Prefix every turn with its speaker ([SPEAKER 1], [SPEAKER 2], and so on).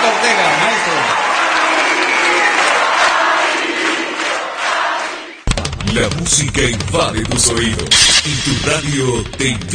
[SPEAKER 1] Roberto Ortega, maestro.
[SPEAKER 2] La música invade tus oídos y tu radio te